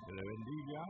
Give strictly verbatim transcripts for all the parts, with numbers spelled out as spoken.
Que le bendiga.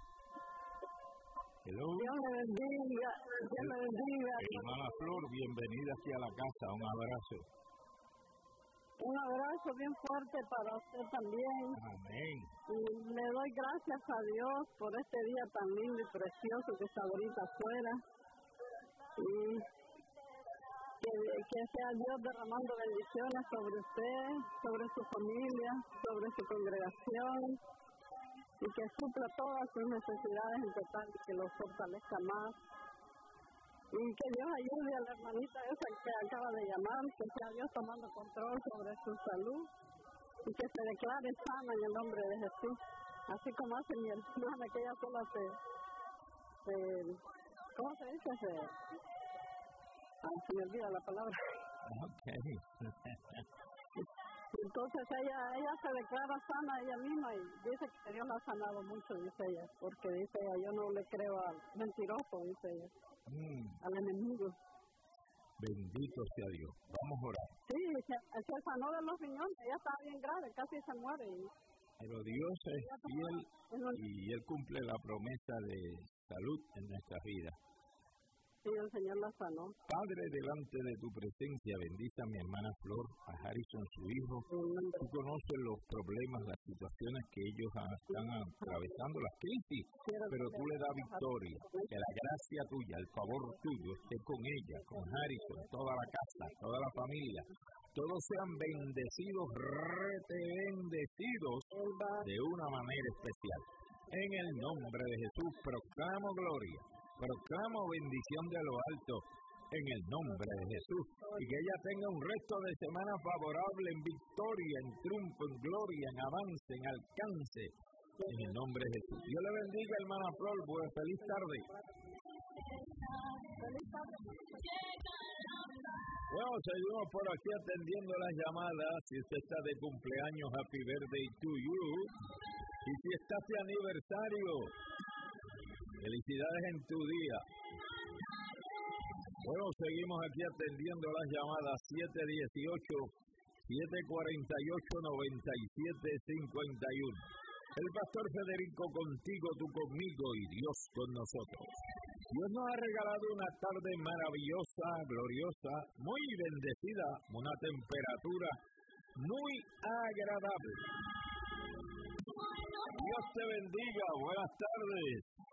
Hello. Dios le bendiga. Dios le bendiga. Hermana Flor, bienvenida aquí a la casa. Un abrazo. Un abrazo bien fuerte para usted también. Amén. Y le doy gracias a Dios por este día tan lindo y precioso que está ahorita afuera. Y que, que sea Dios derramando bendiciones sobre usted, sobre su familia, sobre su congregación, y que supla todas sus necesidades en total y que lo fortalezca más. Y que Dios ayude a la hermanita esa que acaba de llamar, que sea Dios tomando control sobre su salud y que se declare sana en el nombre de Jesús. Así como hace mi hermana, que ella sola se, se ¿cómo se dice? Se, ah, se me olvida la palabra. Okay. Entonces ella ella se declara sana ella misma y dice que Dios la ha sanado mucho, dice ella, porque dice ella, yo no le creo al mentiroso, dice ella, mm. al enemigo. Bendito sea Dios. Vamos a orar. Sí, se, se sanó de los riñones, ella estaba bien grave, casi se muere. Y, pero Dios es fiel y Él cumple la promesa de salud en nuestra vida. Sí, el Señor la sanó. Padre, delante de tu presencia, bendice a mi hermana Flor, a Harrison, su hijo. Tú conoces los problemas, las situaciones que ellos están atravesando, las crisis, pero tú le das victoria. Que la gracia tuya, el favor tuyo esté con ella, con Harrison, toda la casa, toda la familia. Todos sean bendecidos, rete bendecidos de una manera especial. En el nombre de Jesús, proclamo gloria. Proclamo bendición de lo alto en el nombre de Jesús y que ella tenga un resto de semana favorable en victoria, en triunfo, en gloria, en avance, en alcance en el nombre de Jesús. Dios le bendiga, hermana Flor. Pues feliz tarde. Feliz tarde. Bueno, seguimos por aquí atendiendo las llamadas. Si usted está de cumpleaños, happy birthday to you. Y si estás de aniversario, felicidades en tu día. Bueno, seguimos aquí atendiendo las llamadas siete dieciocho, siete cuarenta y ocho, noventa y siete cincuenta y uno. El pastor Federico contigo, tú conmigo y Dios con nosotros. Dios nos ha regalado una tarde maravillosa, gloriosa, muy bendecida, una temperatura muy agradable. Dios te bendiga, buenas tardes.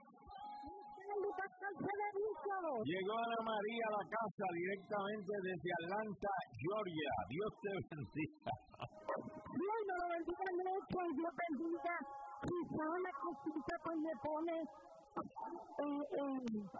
Llegó Ana María a la casa directamente desde Atlanta, Georgia. Dios te bendiga. Dios no lo bendiga mucho y Dios bendiga. Si fue una cosita, pues me pone eh, eh,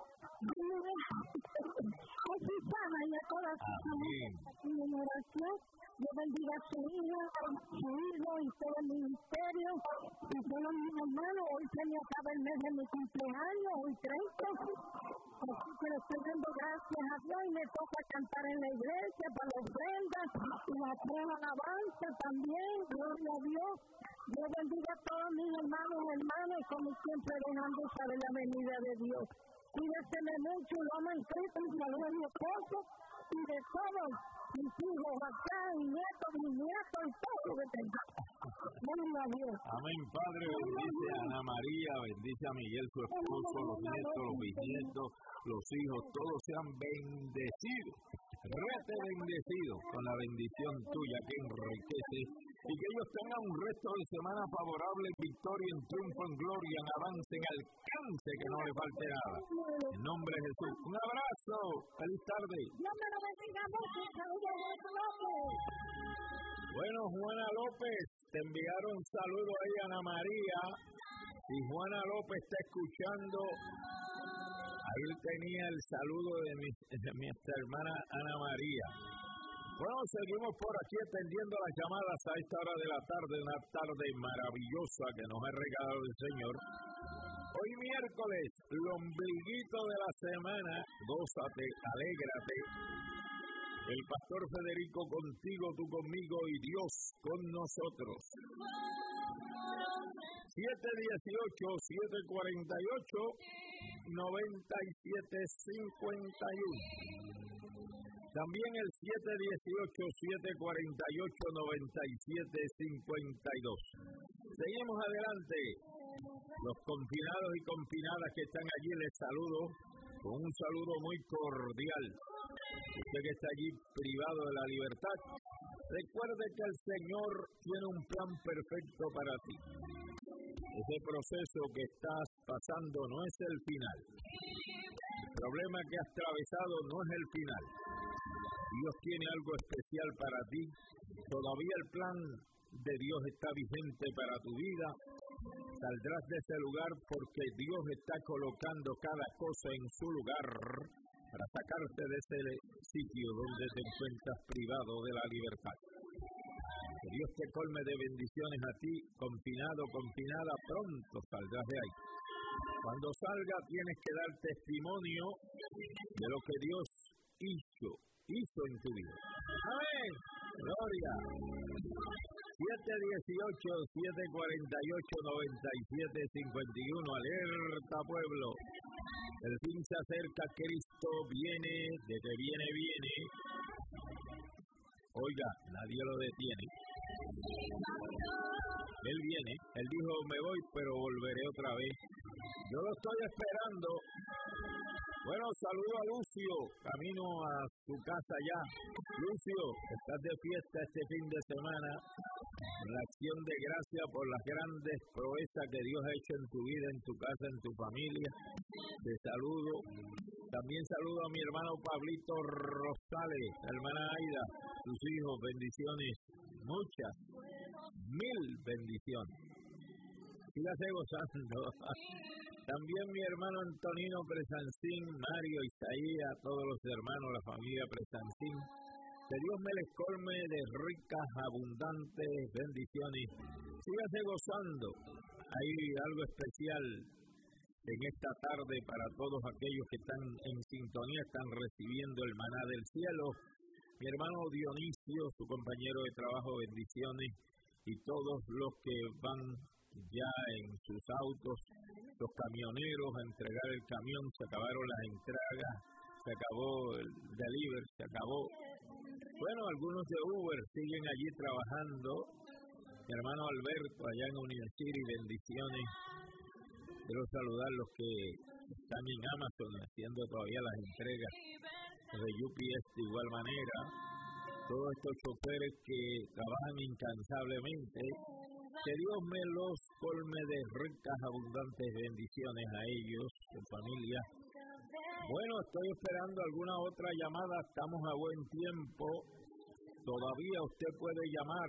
así sana y a todas las aquí en oración. Dios bendiga a su hija, su hijo y todo el ministerio y todos mis hermanos. Hoy se me acaba el mes de mi cumpleaños, hoy treinta. Así que le estoy dando gracias a Dios y me toca cantar en la iglesia para las ofrendas y la prueba alabanza también. Gloria a Dios. Dios bendiga a todos mis hermanos y hermanas, como siempre dejando saber la venida de Dios. Cuídense mucho, lo amo en Cristo, y salud a mi esposo y de todos mis hijos acá, y nietos, mis nietos y todo lo que tenga. Gloria a Dios. Amén, Padre. Bendice a Ana María, bendice a Miguel, su esposo, los nietos, los bisnietos, los hijos, todos sean bendecidos. Rete bendecidos con la bendición tuya que enriquece y que ellos tengan un resto de semana favorable en victoria, en triunfo, en gloria, en avance, en alcance, que no le falte nada. En nombre de Jesús. Un abrazo. Feliz tarde. Dios me lo bendiga mucho. Saludos a Juana López. Bueno, Juana López, te enviaron un saludo ahí a Ana María. Y Juana López está escuchando. Ahí tenía el saludo de mi, de mi hermana Ana María. Bueno, seguimos por aquí atendiendo las llamadas a esta hora de la tarde, una tarde maravillosa que nos ha regalado el Señor. Hoy miércoles, el ombliguito de la semana, gózate, alégrate. El pastor Federico contigo, tú conmigo y Dios con nosotros. siete dieciocho, siete cuarenta y ocho, noventa y siete cincuenta y uno. También el siete dieciocho, siete cuarenta y ocho, noventa y siete cincuenta y dos. Seguimos adelante. Los confinados y confinadas que están allí les saludo con un saludo muy cordial. Usted que está allí privado de la libertad, recuerde que el Señor tiene un plan perfecto para ti. Ese proceso que estás pasando no es el final. El problema que has atravesado no es el final. Dios tiene algo especial para ti. Todavía el plan de Dios está vigente para tu vida. Saldrás de ese lugar porque Dios está colocando cada cosa en su lugar para sacarte de ese sitio donde te encuentras privado de la libertad. Que Dios te colme de bendiciones a ti, confinado, confinada, pronto saldrás de ahí. Cuando salga tienes que dar testimonio de lo que Dios hizo, hizo en tu vida. ¡Amén! ¡Gloria! siete dieciocho, siete cuarenta y ocho, noventa y siete cincuenta y uno, alerta pueblo. El fin se acerca, Cristo viene, de que viene, viene. Oiga, nadie lo detiene. Él viene, él dijo, me voy, pero volveré otra vez. Yo lo estoy esperando. Bueno, saludo a Lucio, camino a su casa ya. Lucio, estás de fiesta este fin de semana. La acción de gracia por las grandes proezas que Dios ha hecho en tu vida, en tu casa, en tu familia. Te saludo. También saludo a mi hermano Pablito Rosales, hermana Aida, tus hijos, bendiciones, muchas, mil bendiciones. Sígase gozando. También mi hermano Antonino Presancín, Mario, Isaías, todos los hermanos, la familia Presancín. Que Dios me les colme de ricas, abundantes bendiciones. Sígase gozando. Hay algo especial en esta tarde para todos aquellos que están en sintonía, están recibiendo el maná del cielo. Mi hermano Dionisio, su compañero de trabajo, bendiciones. Y todos los que van ya en sus autos, los camioneros a entregar el camión, se acabaron las entregas, se acabó el delivery, se acabó. Bueno, algunos de Uber siguen allí trabajando. Mi hermano Alberto, allá en University, bendiciones. Quiero saludar a los que están en Amazon haciendo todavía las entregas. Los de U P S de igual manera. Todos estos choferes que trabajan incansablemente. Que Dios me los colme de ricas, abundantes bendiciones a ellos, su familia. Bueno, estoy esperando alguna otra llamada. Estamos a buen tiempo. Todavía usted puede llamar.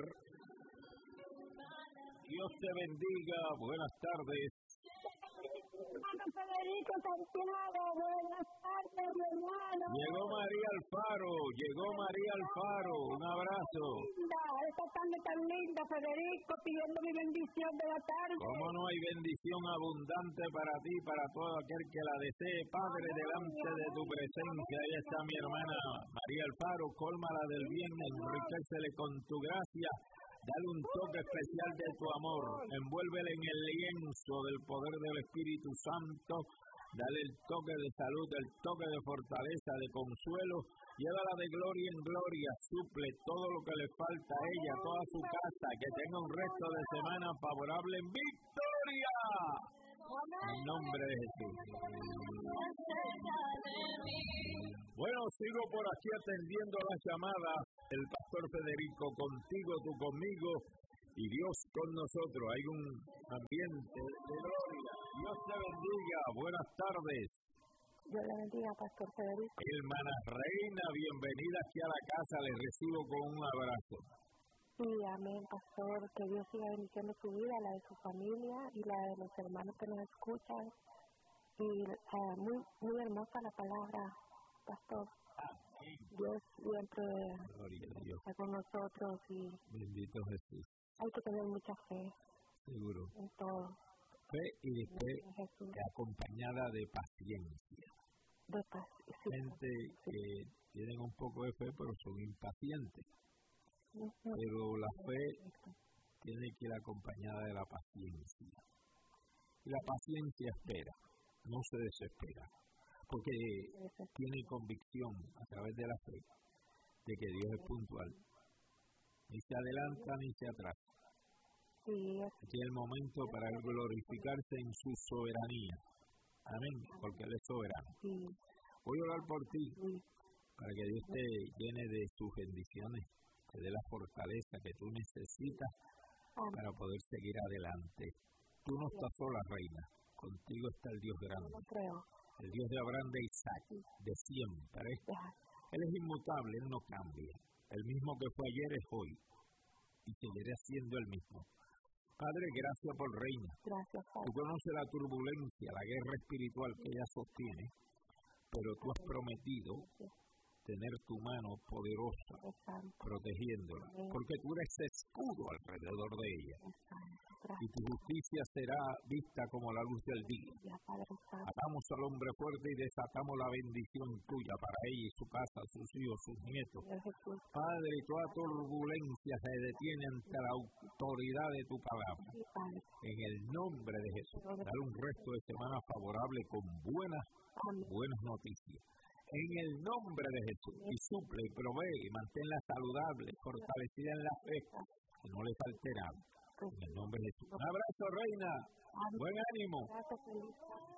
Dios te bendiga. Buenas tardes. Hermano Federico Santiago, buenas tardes, mi hermano. Llegó María Alfaro, llegó María Alfaro, un abrazo. Linda, esta tarde tan linda, Federico, pidiendo mi bendición de la tarde. ¿Cómo no hay bendición abundante para ti, para todo aquel que la desee? Padre, delante de tu presencia, ahí está mi hermana María Alfaro, cólmala del bien, enriquecele con tu gracia. Dale un toque especial de tu amor, envuélvele en el lienzo del poder del Espíritu Santo, dale el toque de salud, el toque de fortaleza, de consuelo, llévala de gloria en gloria, suple todo lo que le falta a ella, a toda su casa, que tenga un resto de semana favorable en victoria. En nombre de Jesús. Bueno, sigo por aquí atendiendo las llamadas. El pastor Federico contigo, tú conmigo y Dios con nosotros. Hay un ambiente de gloria. Dios te bendiga. Buenas tardes. Dios le bendiga, pastor Federico. Hermana Reina, bienvenida aquí a la casa. Les recibo con un abrazo. Sí, amén, pastor. Que Dios siga bendiciendo su vida, la de su familia y la de los hermanos que nos escuchan. Y uh, muy, muy hermosa la palabra, pastor. Dios siempre está con nosotros y bendito Jesús. Hay que tener mucha fe. Seguro. En todo. Fe y después acompañada de paciencia. De paciencia. Gente sí. que tienen un poco de fe pero son impacientes. Uh-huh. Pero la fe tiene que ir acompañada de la paciencia. Y la paciencia espera, no se desespera. Porque tiene convicción a través de la fe de que Dios es puntual. Ni se adelanta ni se atrasa. Sí. Este es el momento para él glorificarse en su soberanía. Amén, porque él es soberano. Sí. Voy a orar por ti, Sí. para que Dios te llene de sus bendiciones, te dé la fortaleza que tú necesitas Amén. para poder seguir adelante. Tú no estás sola, reina. Contigo está el Dios grande. Lo creo. El Dios de Abraham, de Isaac, de siempre. Ya. Él es inmutable, Él no cambia. El mismo que fue ayer es hoy. Y seguirá siendo el mismo. Padre, gracias por reina. Gracias, Tú Padre. conoces la turbulencia, la guerra espiritual que ella sostiene, pero tú has prometido tener tu mano poderosa Exacto. protegiéndola, porque tú eres escudo alrededor de ella. Exacto. Y Gracias. tu justicia será vista como la luz del día. Ya, Padre Santo. Atamos al hombre fuerte y desatamos la bendición tuya para ella y su casa, sus hijos, sus nietos. Señor Jesús. Padre, toda turbulencia se detiene ante la autoridad de tu palabra. Sí, Padre. En el nombre de Jesús, dale un resto de semana favorable con buenas, Amén. buenas noticias. En el nombre de Jesús, y suple, y provee, y manténla saludable, fortalecida en la fe, que no le falte nada. En el nombre de Jesús. Un abrazo, reina. Amén. Buen ánimo. Gracias, feliz.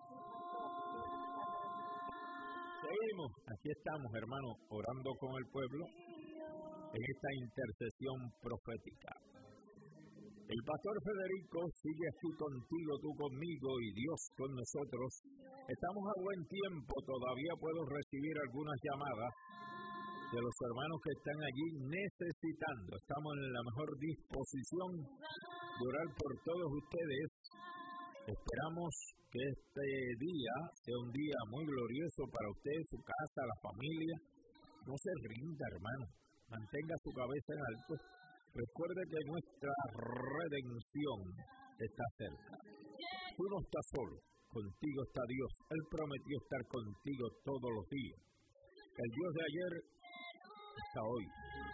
Seguimos. Aquí estamos, hermanos, orando con el pueblo en esta intercesión profética. El pastor Federico sigue aquí contigo, tú conmigo y Dios con nosotros. Estamos a buen tiempo, todavía puedo recibir algunas llamadas de los hermanos que están allí necesitando. Estamos en la mejor disposición de orar por todos ustedes. Esperamos que este día sea un día muy glorioso para usted, su casa, la familia. No se rinda, hermano. Mantenga su cabeza en alto. Recuerde que nuestra redención está cerca. Tú no estás solo. Contigo está Dios. Él prometió estar contigo todos los días. El Dios de ayer está hoy.